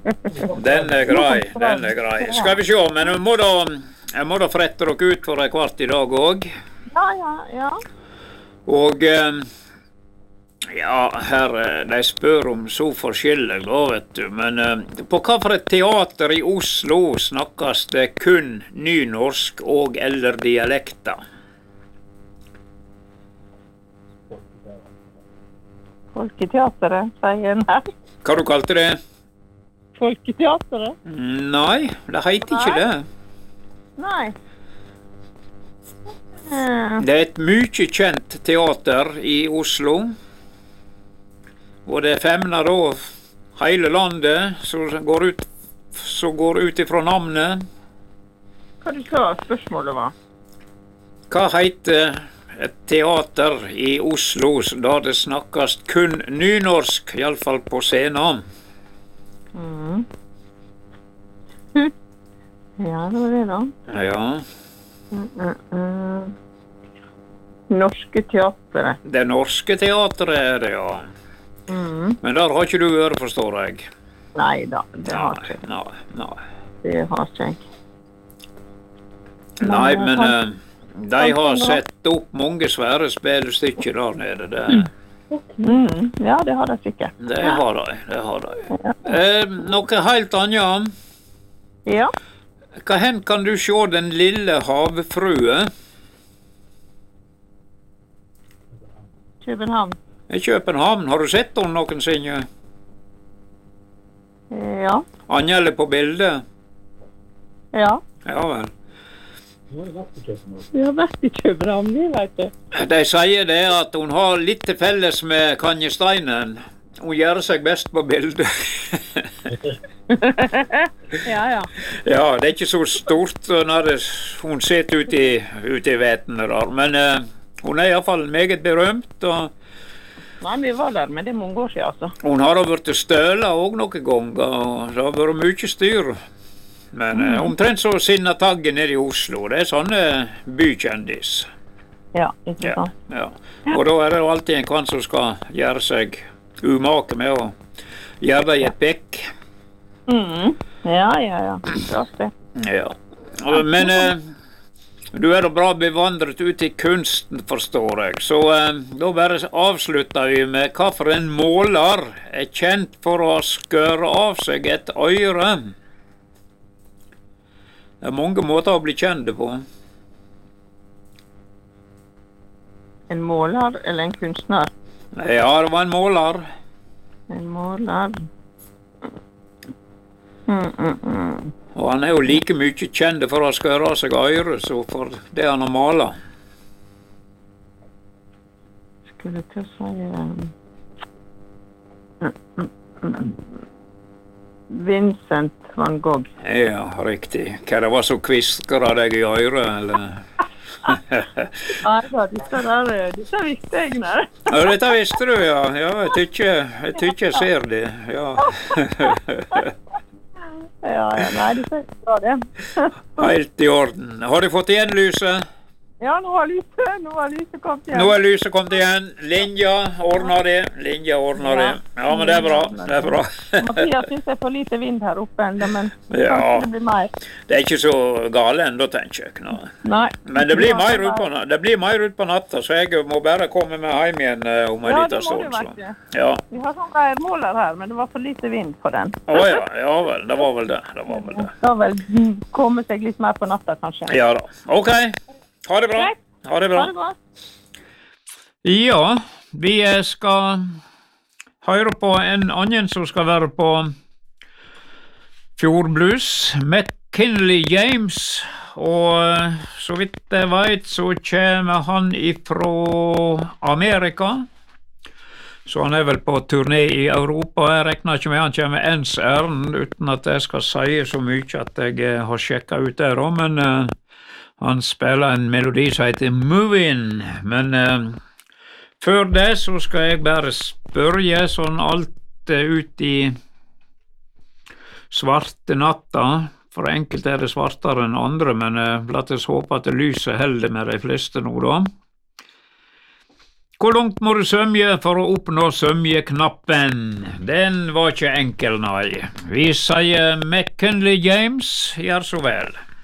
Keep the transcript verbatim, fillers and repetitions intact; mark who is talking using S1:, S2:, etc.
S1: Den er grei, den er grei. Skal vi se, men jeg må da, jeg må da frette dere ut for en kvart i dag også.
S2: Ja, ja, ja.
S1: Og eh, ja, her, de spør om så forskjellig da, vet du. Men eh, på hva for et teater i Oslo snakkes det kun nynorsk og eller dialekter?
S2: Folketeateret, sier en her.
S1: Hva du kalte det?
S2: Folketeateret?
S1: Nei, det heter ikke det.
S2: Nei. Uh,
S1: Det er et mye kjent teater i Oslo. Og det femner da hele landet som går ut, som går ut ifra navnet.
S2: hva du sa spørsmålet var?
S1: Hva heter et teater i Oslo da det snakkes kun nynorsk, i alle fall på scenen?
S2: Mm. Ja, det var det da.
S1: Ja,
S2: Mm, mm, mm. Norske teateret.
S1: det norske teateret er det, ja.
S2: Mm.
S1: Men der har ikke du vært, forstår jeg.
S2: Nei da, det har ikke jeg.
S1: Nei, nei.
S2: Det har ikke jeg.
S1: Nei,
S2: Men,
S1: men
S2: kan-
S1: eh, de har sett opp mange svære spillestykker der nede. Det,
S2: Mm. Ja, det har jeg sikkert.
S1: det har de, det har de. Eh, noe helt annet.
S2: Ja.
S1: Hva hen kan du se den lille havfrue?
S2: København.
S1: I København, har du sett henne noensinne?
S2: Ja.
S1: Han gjelder på bildet?
S2: Ja.
S1: Ja vel.
S2: Vi har vært i København, vi vet det.
S1: De sier det at hun har litt til felles med Kanje Steinen. Hun gjør seg best på bildet.
S2: Ja, ja.
S1: Ja, det er ikke så stort når det, hun sitter ute i, ute i vetene der. Men eh, hun er i hvert fall meget berømt. Og
S2: Nei, vi var der, men det er mange år siden, altså.
S1: hun har da vært støla også noen ganger, og det har vært mye styr. Men eh, omtrent så Sinna Tagge nede i Oslo, det er sånne bykjendis.
S2: Ja, ikke
S1: Ja,
S2: sant?
S1: ja. Og da er det jo alltid en kvann som skal gjøre seg umake med å gjøre det i et bekk.
S2: Mm. Ja, ja, ja. Klart det.
S1: Ja. Og- Men eh, du er da bra bevandret ut i kunsten, forstår jeg. Så eh, da bare avslutter vi med hva for en måler er kjent for å skøre av seg et øyre. Det er mange måter å bli kjent på.
S2: En måler eller en kunstner?
S1: Ja, det var en måler.
S2: En måler. Mm, mm, mm.
S1: Og han er jo like mye kjent for å skøre av seg øyre som for det han har malet.
S2: Skulle til å si um, mm, mm, mm. Vincent van Gogh.
S1: Ja, riktig. Hva det var som kviskra deg i øyre, eller?
S2: Nei da, disse der, disse visste jeg nær.
S1: Ja, dette visste du, ja. Ja, jeg tykker jeg, tykker jeg ser det, ja.
S2: Ja, ja, nei, disse er bra det.
S1: Helt i orden. Har du fått igjen lyset?
S2: Ja, nå har lyset, nå har lyset kommet igjen.
S1: Nå er lyset kommet igjen. Linja ordner det. Linja ordner det. Ja, men det er bra. Det er bra.
S2: Mathias synes det er for lite vind her oppe enda, men
S1: Ja.
S2: kanskje det blir mer.
S1: Det er ikke så gale ennå, tenker jeg. Nå.
S2: Nei.
S1: Men det blir mer ut på, na- det blir mer ut på natta, så jeg må bare komme meg hjem igjen eh, om en
S2: Ja,
S1: liten
S2: det må
S1: stund.
S2: du
S1: så.
S2: være.
S1: Ja.
S2: Vi har sånn reirmåler her, men det var for lite vind på den.
S1: Å ja, ja vel. Det var vel det. Det var vel det.
S2: Det skal vel mm, komme seg litt mer på natta, kanskje.
S1: Ja da. Ok. Ha det bra.
S2: Greit.
S1: Ha det
S2: Ha
S1: bra.
S2: det bra.
S1: Ja, vi eh, skal høre på en annen som skal være på Fjordblues, McKinley James, og eh, så vidt jeg vet så kommer han ifra Amerika, så han er vel på turné i Europa. Jeg regner ikke med han kommer ens ærend, uten at jeg skal si så mye at jeg eh, har sjekket ut det da, men eh, han spiller en melodi som heter Movin', men eh, før det så skal jeg bare spørre sånn alt eh, ut i svarte natta, for enkelt er det svartere enn andre, men eh, la oss håpe at lyset holder med de fleste nå da. Hvor langt må du sømje for å oppnå sømjeknappen? Den var ikke enkel, nei. Vi sier McKinley James, gjør så vel.